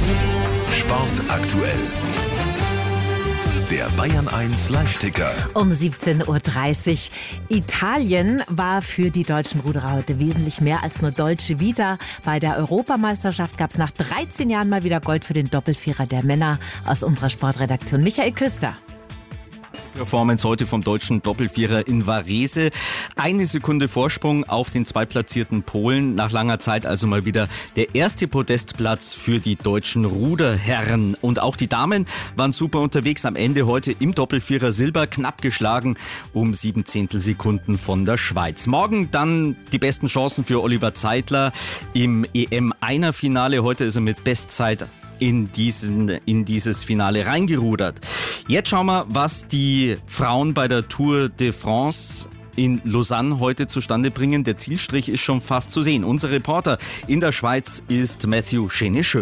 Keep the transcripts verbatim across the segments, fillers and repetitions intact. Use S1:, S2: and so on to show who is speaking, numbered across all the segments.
S1: Sport aktuell. Der Bayern eins Live-Ticker.
S2: Um siebzehn Uhr dreißig. Italien war für die deutschen Ruderer heute wesentlich mehr als nur Dolce Vita. Bei der Europameisterschaft gab es nach dreizehn Jahren mal wieder Gold für den Doppelvierer der Männer. Aus unserer Sportredaktion Michael Küster.
S3: Performance heute vom deutschen Doppelvierer in Varese. Eine Sekunde Vorsprung auf den zweitplatzierten Polen. Nach langer Zeit also mal wieder der erste Podestplatz für die deutschen Ruderherren. Und auch die Damen waren super unterwegs. Am Ende heute im Doppelvierer Silber, knapp geschlagen um sieben Zehntelsekunden von der Schweiz. Morgen dann die besten Chancen für Oliver Zeitler im E M-Einer-Finale. Heute ist er mit Bestzeit in diesen, in dieses Finale reingerudert. Jetzt schauen wir, was die Frauen bei der Tour de France in Lausanne heute zustande bringen. Der Zielstrich ist schon fast zu sehen. Unser Reporter in der Schweiz ist Matthew Chénicheux.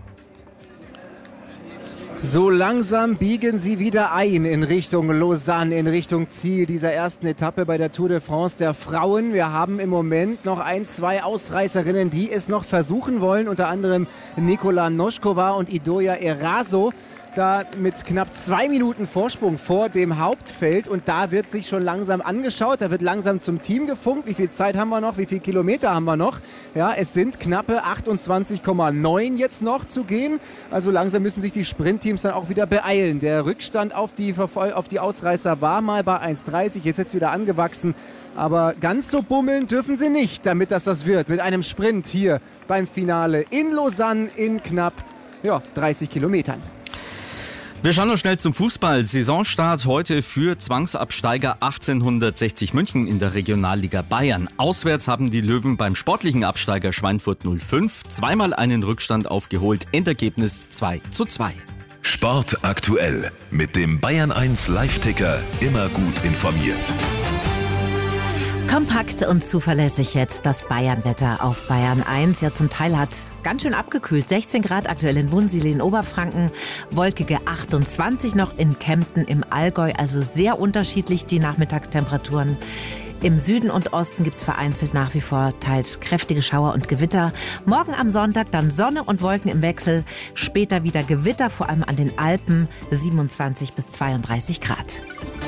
S4: So langsam biegen sie wieder ein in Richtung Lausanne, in Richtung Ziel dieser ersten Etappe bei der Tour de France der Frauen. Wir haben im Moment noch ein, zwei Ausreißerinnen, die es noch versuchen wollen. Unter anderem Nikola Noskova und Idoia Eraso. Da mit knapp zwei Minuten Vorsprung vor dem Hauptfeld. Und da wird sich schon langsam angeschaut. Da wird langsam zum Team gefunkt. Wie viel Zeit haben wir noch? Wie viele Kilometer haben wir noch? Ja, es sind knappe achtundzwanzig Komma neun jetzt noch zu gehen. Also langsam müssen sich die Sprintteams dann auch wieder beeilen. Der Rückstand auf die, Verfol- auf die Ausreißer war mal bei eins dreißig. Jetzt ist es wieder angewachsen. Aber ganz so bummeln dürfen sie nicht, damit das was wird. Mit einem Sprint hier beim Finale in Lausanne in knapp ja, dreißig Kilometern.
S3: Wir schauen noch schnell zum Fußball. Saisonstart heute für Zwangsabsteiger achtzehnhundertsechzig München in der Regionalliga Bayern. Auswärts haben die Löwen beim sportlichen Absteiger Schweinfurt null fünf zweimal einen Rückstand aufgeholt. Endergebnis zwei zu zwei.
S1: Sport aktuell mit dem Bayern eins Live-Ticker. Immer gut informiert.
S2: Kompakt und zuverlässig jetzt das Bayernwetter auf Bayern eins. Ja, zum Teil hat es ganz schön abgekühlt. sechzehn Grad aktuell in Wunsiedel in Oberfranken, wolkige achtundzwanzig noch in Kempten im Allgäu. Also sehr unterschiedlich die Nachmittagstemperaturen. Im Süden und Osten gibt es vereinzelt nach wie vor teils kräftige Schauer und Gewitter. Morgen am Sonntag dann Sonne und Wolken im Wechsel. Später wieder Gewitter, vor allem an den Alpen, siebenundzwanzig bis zweiunddreißig Grad.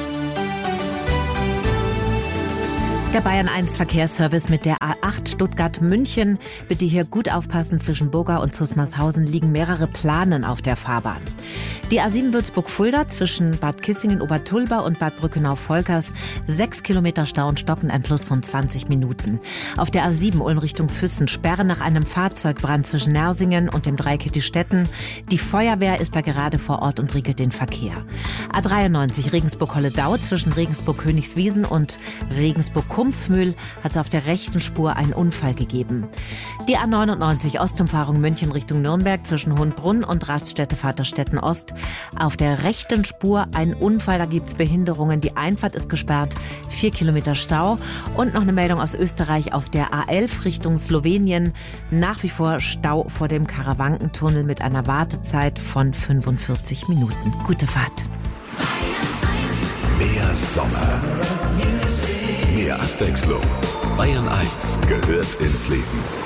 S2: Der Bayern eins Verkehrsservice mit der A acht Stuttgart-München. Bitte hier gut aufpassen, zwischen Burgau und Zusmarshausen liegen mehrere Planen auf der Fahrbahn. Die A sieben Würzburg-Fulda zwischen Bad Kissingen-Obertulba und Bad Brückenau-Volkers. Sechs Kilometer Stau und Stocken, ein Plus von zwanzig Minuten. Auf der A sieben Ulm Richtung Füssen Sperre nach einem Fahrzeugbrand zwischen Nersingen und dem Dreieck Hittistetten. Die Feuerwehr ist da gerade vor Ort und regelt den Verkehr. A dreiundneunzig Regensburg-Holledau zwischen Regensburg-Königswiesen und Regensburg-Kumpfmühl hat es auf der rechten Spur einen Unfall gegeben. Die A neunundneunzig Ostumfahrung München Richtung Nürnberg zwischen Hohenbrunn und Raststätte Vaterstetten Ost. Auf der rechten Spur ein Unfall, da gibt es Behinderungen. Die Einfahrt ist gesperrt, vier Kilometer Stau. Und noch eine Meldung aus Österreich auf der A elf Richtung Slowenien. Nach wie vor Stau vor dem Karawankentunnel mit einer Wartezeit von fünfundvierzig Minuten. Gute Fahrt.
S1: Mehr Sommer. Mehr Abwechslung. Bayern eins gehört ins Leben.